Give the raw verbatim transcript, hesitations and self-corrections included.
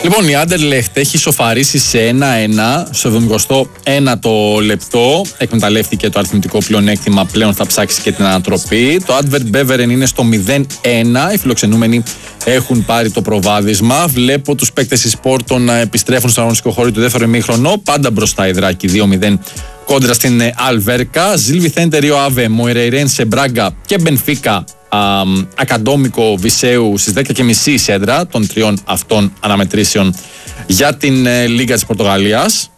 Λοιπόν, η Άντερλεχτ έχει σοφαρίσει σε ένα ένα στο εβδομηκοστό ένατο λεπτό. Εκμεταλλεύτηκε το αριθμητικό πλεονέκτημα, πλέον θα ψάξει και την ανατροπή. Το Advert Beveren είναι στο μηδέν ένα. Οι φιλοξενούμενοι έχουν πάρει το προβάδισμα. Βλέπω τους παίκτες της Πόρτο να επιστρέφουν στο αγωνιστικό χώρο του δεύτερου ημίχρονο. Πάντα μπροστά η Δράκη δύο μηδέν κόντρα στην Αλβέρκα. Ζιλ Βιθέντε Ρίο Άβε, Μοϊρεϊρένσε Μπράγκα και Μπενφίκα Ακαντόμικο Βισέου στις δέκα και μισή η σέντρα των τριών αυτών αναμετρήσεων για την ε, Λίγκα της Πορτογαλίας.